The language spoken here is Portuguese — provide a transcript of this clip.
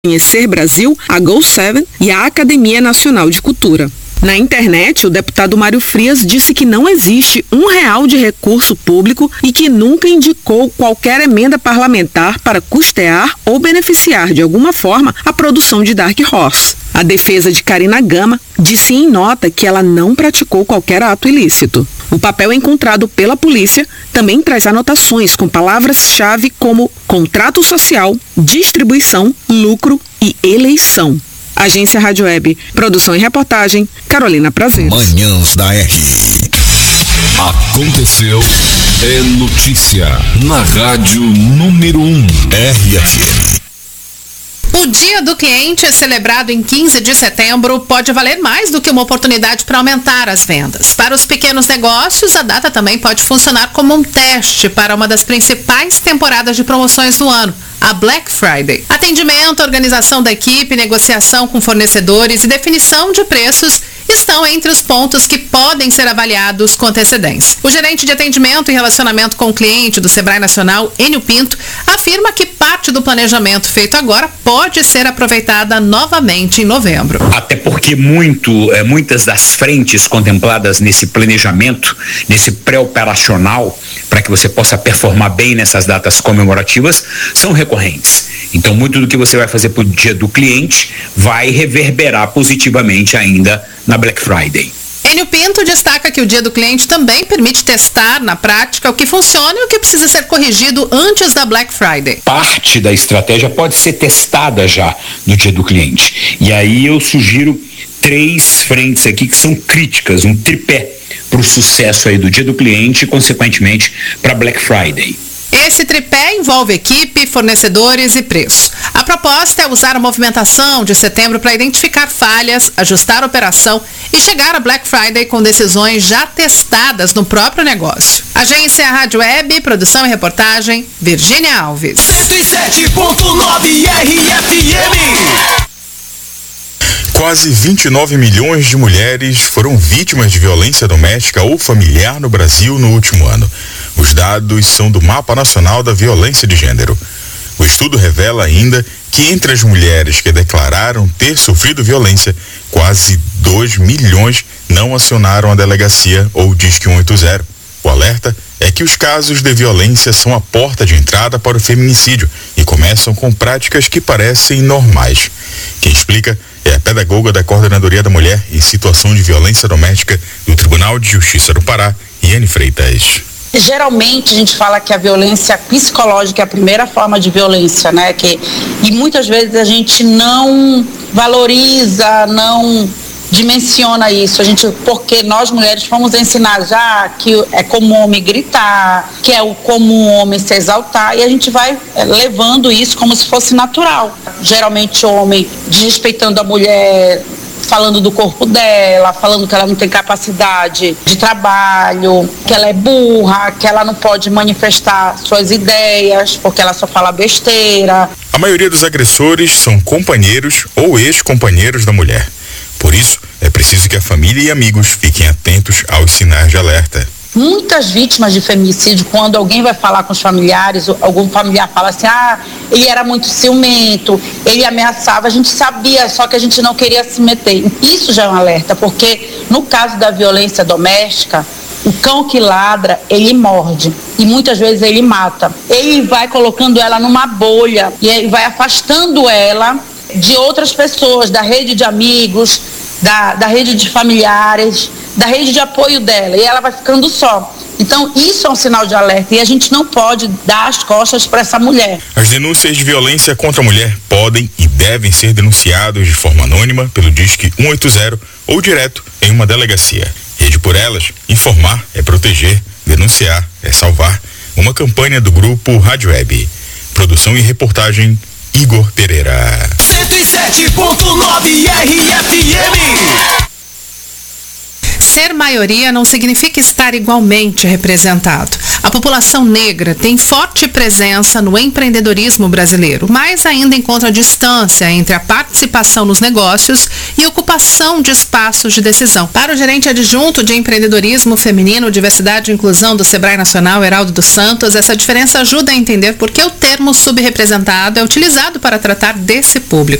Conhecer Brasil, a Go7 e a Academia Nacional de Cultura. Na internet, o deputado Mário Frias disse que não existe R$1 de recurso público e que nunca indicou qualquer emenda parlamentar para custear ou beneficiar de alguma forma a produção de Dark Horse. A defesa de Karina Gama disse em nota que ela não praticou qualquer ato ilícito. O papel encontrado pela polícia também traz anotações com palavras-chave como contrato social, distribuição, lucro e eleição. Agência Rádio Web, produção e reportagem, Carolina Prazer. Manhãs da R. Aconteceu, é notícia na Rádio número 1, RFM. O Dia do Cliente, celebrado em 15 de setembro, pode valer mais do que uma oportunidade para aumentar as vendas. Para os pequenos negócios, a data também pode funcionar como um teste para uma das principais temporadas de promoções do ano, a Black Friday. Atendimento, organização da equipe, negociação com fornecedores e definição de preços estão entre os pontos que podem ser avaliados com antecedência. O gerente de atendimento e relacionamento com o cliente do Sebrae Nacional, Enio Pinto, afirma que parte do planejamento feito agora pode ser aproveitada novamente em novembro. Até porque muitas das frentes contempladas nesse planejamento, nesse pré-operacional, para que você possa performar bem nessas datas comemorativas, são recorrentes. Então, muito do que você vai fazer para o Dia do Cliente vai reverberar positivamente ainda na Black Friday. Enio Pinto destaca que o Dia do Cliente também permite testar na prática o que funciona e o que precisa ser corrigido antes da Black Friday. Parte da estratégia pode ser testada já no Dia do Cliente. E aí eu sugiro 3 frentes aqui que são críticas, um tripé para o sucesso aí do Dia do Cliente e, consequentemente, para Black Friday. Esse tripé envolve equipe, fornecedores e preço. A proposta é usar a movimentação de setembro para identificar falhas, ajustar a operação e chegar a Black Friday com decisões já testadas no próprio negócio. Agência Rádio Web, produção e reportagem, Virgínia Alves. 107.9 RFM. Quase 29 milhões de mulheres foram vítimas de violência doméstica ou familiar no Brasil no último ano. Os dados são do Mapa Nacional da Violência de Gênero. O estudo revela ainda que entre as mulheres que declararam ter sofrido violência, quase 2 milhões não acionaram a delegacia ou Disque 180. O alerta é que os casos de violência são a porta de entrada para o feminicídio e começam com práticas que parecem normais. Quem explica é a pedagoga da Coordenadoria da Mulher em Situação de Violência Doméstica do Tribunal de Justiça do Pará, Iane Freitas. Geralmente a gente fala que a violência psicológica é a primeira forma de violência, né? E muitas vezes a gente não valoriza, não dimensiona isso, porque nós mulheres fomos ensinar já que é comum o homem gritar, que é comum o homem se exaltar, e a gente vai levando isso como se fosse natural. Geralmente o homem desrespeitando a mulher, falando do corpo dela, falando que ela não tem capacidade de trabalho, que ela é burra, que ela não pode manifestar suas ideias, porque ela só fala besteira. A maioria dos agressores são companheiros ou ex-companheiros da mulher. Por isso, é preciso que a família e amigos fiquem atentos aos sinais de alerta. Muitas vítimas de feminicídio, quando alguém vai falar com os familiares, algum familiar fala assim, ele era muito ciumento, ele ameaçava, a gente sabia, só que a gente não queria se meter. Isso já é um alerta, porque no caso da violência doméstica, o cão que ladra, ele morde e muitas vezes ele mata. Ele vai colocando ela numa bolha e ele vai afastando ela de outras pessoas, da rede de amigos, da rede de familiares, da rede de apoio dela, e ela vai ficando só. Então isso é um sinal de alerta e a gente não pode dar as costas para essa mulher. As denúncias de violência contra a mulher podem e devem ser denunciadas de forma anônima pelo Disque 180 ou direto em uma delegacia. Rede por Elas, informar é proteger, denunciar é salvar. Uma campanha do grupo Rádio Web. Produção e reportagem, Igor Pereira. 107.9 RFM. Ser maioria não significa estar igualmente representado. A população negra tem forte presença no empreendedorismo brasileiro, mas ainda encontra distância entre a participação nos negócios e ocupação de espaços de decisão. Para o gerente adjunto de empreendedorismo feminino, diversidade e inclusão do Sebrae Nacional, Heraldo dos Santos, essa diferença ajuda a entender por que o termo subrepresentado é utilizado para tratar desse público.